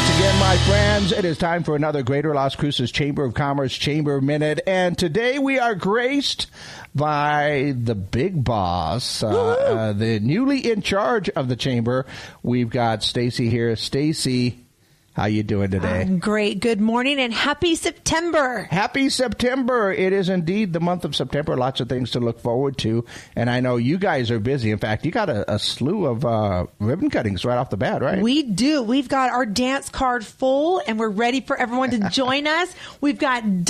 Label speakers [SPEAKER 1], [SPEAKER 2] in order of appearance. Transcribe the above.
[SPEAKER 1] Again, my friends, it is time for another Greater Las Cruces Chamber of Commerce Chamber Minute, and today we are graced by the big boss, the newly in charge of the chamber. We've got Stacy here. Stacy, how you doing today?
[SPEAKER 2] I'm great. Good morning and happy September.
[SPEAKER 1] Happy September. It is indeed the month of September. Lots of things to look forward to. And I know you guys are busy. In fact, you got a slew of ribbon cuttings right off the bat, right?
[SPEAKER 2] We do. We've got our dance card full and we're ready for everyone to join us. We've got